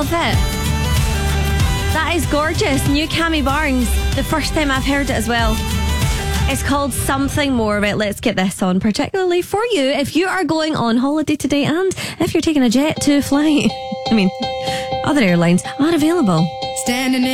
love it. That is gorgeous. New Cammy Barnes. The first time I've heard it as well. It's called Something More. Right, let's get this on, particularly for you if you are going on holiday today and if you're taking a jet to fly. I mean, other airlines are available. Standing in